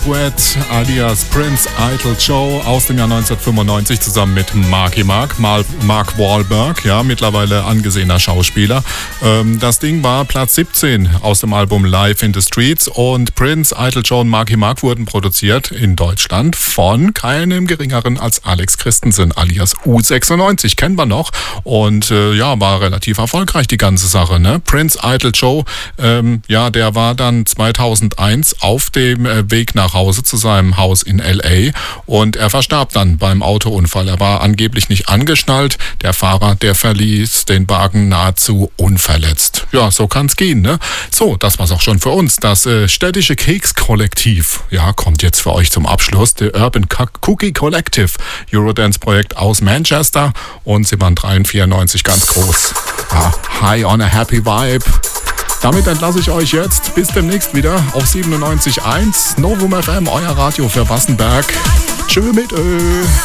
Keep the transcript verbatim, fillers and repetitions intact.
Duett alias Prince Idol Joe aus dem Jahr neunzehnhundertfünfundneunzig zusammen mit Marky Mark, Mark Wahlberg, ja, mittlerweile angesehener Schauspieler. Ähm, das Ding war Platz siebzehn aus dem Album Live in the Streets und Prince Idol Joe und Marky Mark wurden produziert in Deutschland von keinem geringeren als Alex Christensen alias U sechsundneunzig, kennen wir noch, und äh, ja, war relativ erfolgreich die ganze Sache, ne? Prince Idol Joe, ähm, ja, der war dann zweitausendeins auf dem äh, Weg nach Hause zu seinem Haus in L A und er verstarb dann beim Autounfall. Er war angeblich nicht angeschnallt. Der Fahrer, der verließ den Wagen nahezu unverletzt. Ja, so kann's gehen, ne? So, das war's auch schon für uns. Das äh, städtische Keks-Kollektiv, ja, kommt jetzt für euch zum Abschluss. The Urban Cookie Collective, Eurodance-Projekt aus Manchester, und sie waren dreiundvierundneunzig ganz groß. Ja, High on a Happy Vibe. Damit entlasse ich euch jetzt. Bis demnächst wieder auf siebenundneunzig Komma eins Novum F M, euer Radio für Wassenberg. Tschö mit Ö.